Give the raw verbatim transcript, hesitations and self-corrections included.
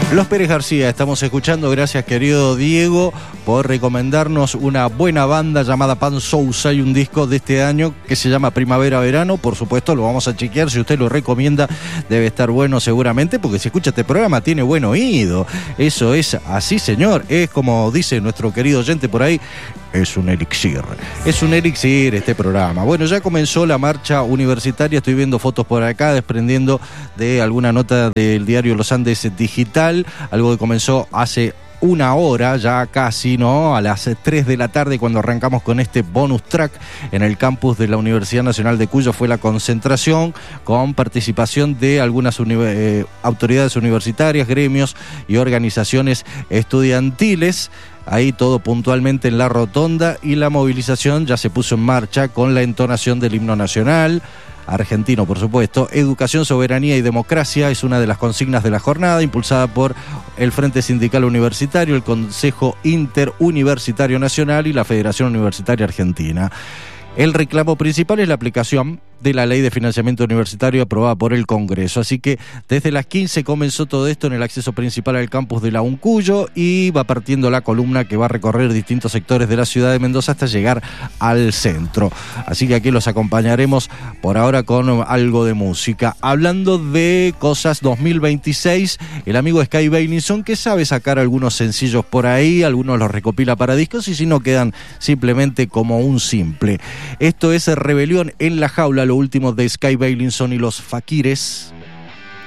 Los Pérez García, estamos escuchando, gracias querido Diego por recomendarnos una buena banda llamada Pan Sousa y un disco de este año que se llama Primavera Verano. Por supuesto lo vamos a chequear, si usted lo recomienda debe estar bueno seguramente, porque si escucha este programa tiene buen oído. Eso es así, señor, es como dice nuestro querido oyente por ahí, es un elixir, es un elixir este programa. Bueno, ya comenzó la marcha universitaria, estoy viendo fotos por acá desprendiendo de alguna nota del diario Los Andes Digital, algo que comenzó hace una hora ya casi, ¿no? A las tres de la tarde, cuando arrancamos con este bonus track en el campus de la Universidad Nacional de Cuyo, fue la concentración con participación de algunas uni- eh, autoridades universitarias, gremios y organizaciones estudiantiles. Ahí todo puntualmente en la rotonda, y la movilización ya se puso en marcha con la entonación del himno nacional argentino, por supuesto. Educación, soberanía y democracia es una de las consignas de la jornada, impulsada por el Frente Sindical Universitario, el Consejo Interuniversitario Nacional y la Federación Universitaria Argentina. El reclamo principal es la aplicación de la Ley de Financiamiento Universitario aprobada por el Congreso. Así que desde las quince comenzó todo esto en el acceso principal al campus de la UNCUYO, y va partiendo la columna que va a recorrer distintos sectores de la ciudad de Mendoza hasta llegar al centro. Así que aquí los acompañaremos por ahora con algo de música. Hablando de cosas dos mil veintiséis, el amigo Sky Bailinson, que sabe sacar algunos sencillos por ahí, algunos los recopila para discos y si no quedan simplemente como un simple. Esto es Rebelión en la Jaula, lo último de Sky Bailinson y los Faquires.